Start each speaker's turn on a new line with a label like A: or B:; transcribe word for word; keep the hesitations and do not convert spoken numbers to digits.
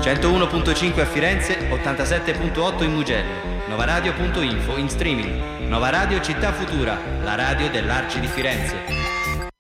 A: centouno virgola cinque a Firenze, ottantasette virgola otto in Mugello. Novaradio punto info in streaming. Nova Radio Città Futura, la radio dell'Arci di Firenze.